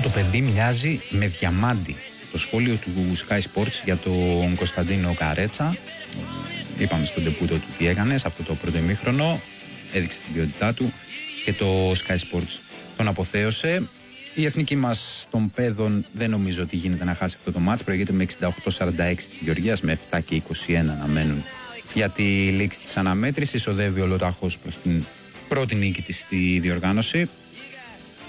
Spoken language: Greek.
παιδί μοιάζει με διαμάντι. Το σχόλιο του Sky Sports για τον Κωνσταντίνο Καρέτσα. Είπαμε στον τεπούτο του τι έκανε σε αυτό το πρώτο ημίχρονο. Έδειξε την ποιότητά του και το Sky Sports τον αποθέωσε. Η εθνική μας των παιδών δεν νομίζω ότι γίνεται να χάσει αυτό το μάτς. Προηγείται με 68-46 της Γεωργίας, με 7 και 21 να μένουν για τη λήξη της αναμέτρησης. Οδεύει ο Λοτάχος προς την πρώτη νίκη της στη διοργάνωση.